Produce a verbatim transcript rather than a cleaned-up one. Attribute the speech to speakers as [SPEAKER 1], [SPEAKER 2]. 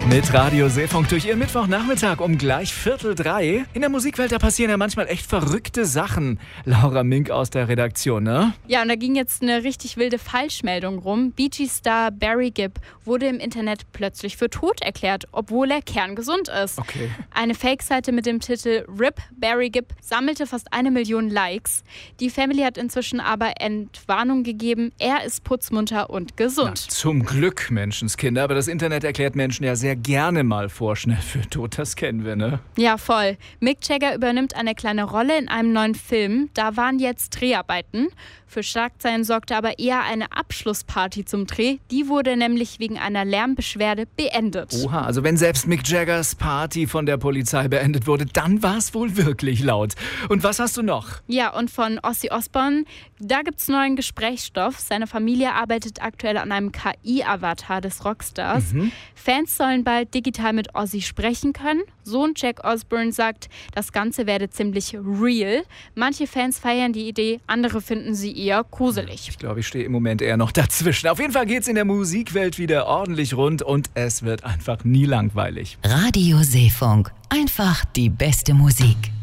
[SPEAKER 1] Mit Radio Seefunk durch Ihren Mittwochnachmittag um gleich Viertel drei. In der Musikwelt, da passieren ja manchmal echt verrückte Sachen. Laura Mink aus der Redaktion, ne?
[SPEAKER 2] Ja, und da ging jetzt eine richtig wilde Falschmeldung rum. Bee Gees-Star Barry Gibb wurde im Internet plötzlich für tot erklärt, obwohl er kerngesund ist.
[SPEAKER 1] Okay.
[SPEAKER 2] Eine Fake-Seite mit dem Titel R I P Barry Gibb sammelte fast eine Million Likes. Die Family hat inzwischen aber Entwarnung gegeben. Er ist putzmunter und gesund.
[SPEAKER 1] Na, zum Glück, Menschenskinder. Aber das Internet erklärt Menschen ja sehr gerne mal vorschnell für tot. Das kennen wir, ne?
[SPEAKER 2] Ja, voll. Mick Jagger übernimmt eine kleine Rolle in einem neuen Film. Da waren jetzt Dreharbeiten. Für Schlagzeilen sorgte aber eher eine Abschlussparty zum Dreh. Die wurde nämlich wegen einer Lärmbeschwerde beendet.
[SPEAKER 1] Oha, also wenn selbst Mick Jaggers Party von der Polizei beendet wurde, dann war es wohl wirklich laut. Und was hast du noch?
[SPEAKER 2] Ja, und von Ozzy Osbourne, da gibt's neuen Gesprächsstoff. Seine Familie arbeitet aktuell an einem K I-Avatar des Rockstars. Mhm. Fans sollen bald digital mit Ozzy sprechen können. Sohn Jack Osbourne sagt, das Ganze werde ziemlich real. Manche Fans feiern die Idee, andere finden sie eher gruselig.
[SPEAKER 1] Ich glaube, ich stehe im Moment eher noch dazwischen. Auf jeden Fall geht's in der Musikwelt wieder ordentlich rund und es wird einfach nie langweilig.
[SPEAKER 3] Radio Seefunk. Einfach die beste Musik.